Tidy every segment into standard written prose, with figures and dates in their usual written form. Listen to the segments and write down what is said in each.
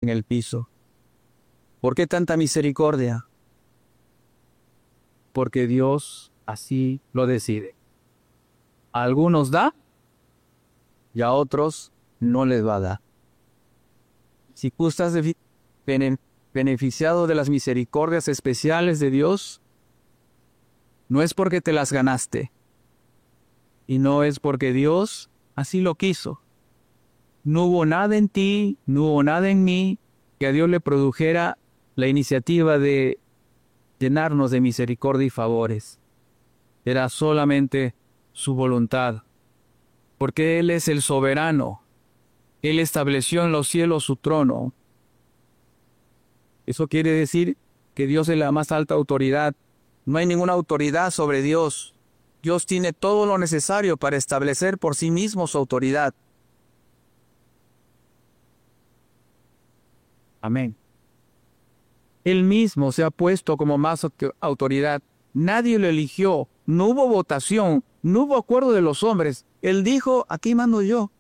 en el piso. ¿Por qué tanta misericordia? Porque Dios así lo decide. A algunos da y a otros no les va a dar. Si tú estás beneficiado de las misericordias especiales de Dios, no es porque te las ganaste. Y no es porque Dios así lo quiso. No hubo nada en ti, no hubo nada en mí que a Dios le produjera la iniciativa de llenarnos de misericordia y favores. Era solamente su voluntad, porque Él es el soberano. Él estableció en los cielos su trono. Eso quiere decir que Dios es la más alta autoridad. No hay ninguna autoridad sobre Dios. Dios tiene todo lo necesario para establecer por sí mismo su autoridad. Amén. Él mismo se ha puesto como más autoridad. Nadie lo eligió. No hubo votación. No hubo acuerdo de los hombres. Él dijo, aquí mando yo.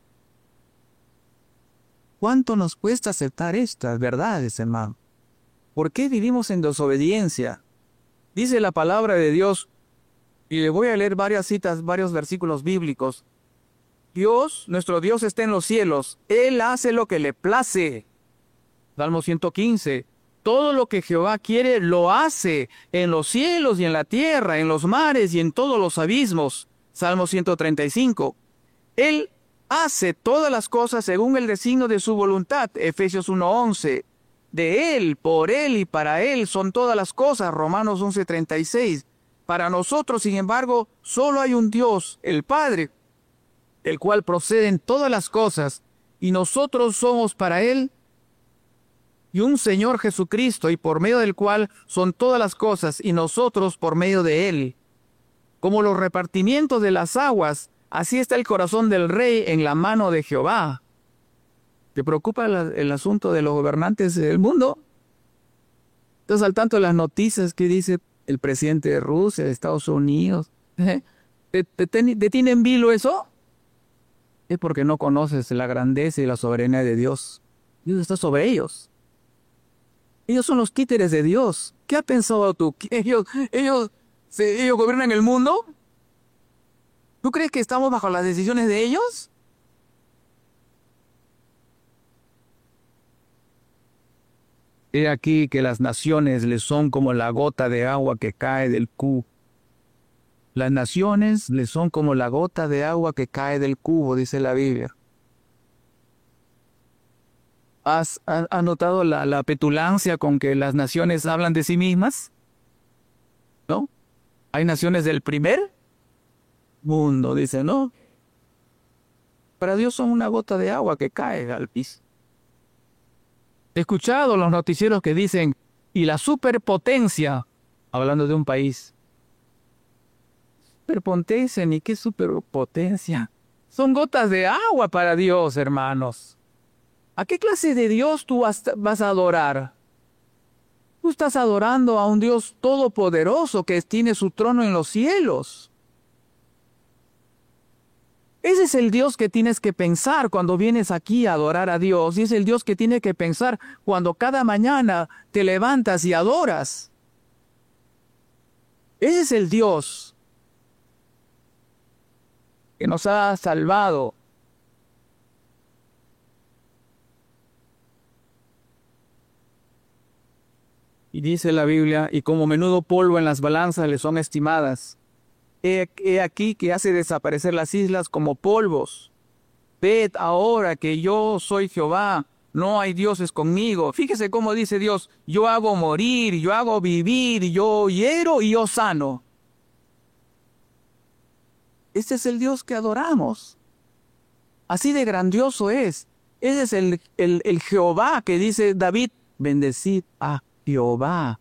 ¿Cuánto nos cuesta aceptar estas verdades, hermano? ¿Por qué vivimos en desobediencia? Dice la palabra de Dios, y le voy a leer varias citas, varios versículos bíblicos. Dios, nuestro Dios está en los cielos. Él hace lo que le place. Salmo 115. Todo lo que Jehová quiere lo hace en los cielos y en la tierra, en los mares y en todos los abismos. Salmo 135. Él hace todas las cosas según el designio de su voluntad. Efesios 1:11. De Él, por Él y para Él son todas las cosas. Romanos 11:36. Para nosotros, sin embargo, solo hay un Dios, el Padre, el cual proceden todas las cosas, y nosotros somos para Él, y un Señor Jesucristo, y por medio del cual son todas las cosas, y nosotros por medio de Él. Como los repartimientos de las aguas, así está el corazón del rey en la mano de Jehová. ¿Te preocupa el asunto de los gobernantes del mundo? ¿Estás al tanto de las noticias que dice el presidente de Rusia, de Estados Unidos? ¿Te tiene en vilo eso? Es porque no conoces la grandeza y la soberanía de Dios. Dios está sobre ellos. Ellos son los títeres de Dios. ¿Qué has pensado tú? ¿Ellos gobiernan el mundo? ¿Tú crees que estamos bajo las decisiones de ellos? He aquí que las naciones les son como la gota de agua que cae del cubo. Las naciones les son como la gota de agua que cae del cubo, dice la Biblia. ¿Has notado la petulancia con que las naciones hablan de sí mismas? ¿No? Hay naciones del primer mundo, dice, ¿no? Para Dios son una gota de agua que cae al piso. He escuchado los noticieros que dicen, y la superpotencia, hablando de un país. Superpotencia, ni qué superpotencia. Son gotas de agua para Dios, hermanos. ¿A qué clase de Dios tú vas a adorar? Tú estás adorando a un Dios todopoderoso que tiene su trono en los cielos. Ese es el Dios que tienes que pensar cuando vienes aquí a adorar a Dios. Y es el Dios que tienes que pensar cuando cada mañana te levantas y adoras. Ese es el Dios que nos ha salvado. Y dice la Biblia, y como menudo polvo en las balanzas le son estimadas. He aquí que hace desaparecer las islas como polvos. Ved ahora que yo soy Jehová, no hay dioses conmigo. Fíjese cómo dice Dios, yo hago morir, yo hago vivir, yo hiero y yo sano. Este es el Dios que adoramos. Así de grandioso es. Ese es el Jehová que dice David, bendecid a Jehová.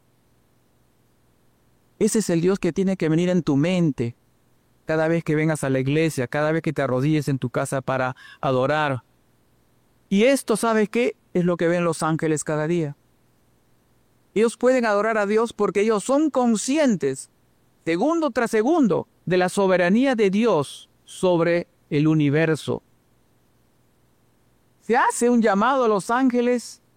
Ese es el Dios que tiene que venir en tu mente cada vez que vengas a la iglesia, cada vez que te arrodilles en tu casa para adorar. Y esto, ¿sabes qué? Es lo que ven los ángeles cada día. Ellos pueden adorar a Dios porque ellos son conscientes, segundo tras segundo, de la soberanía de Dios sobre el universo. Se hace un llamado a los ángeles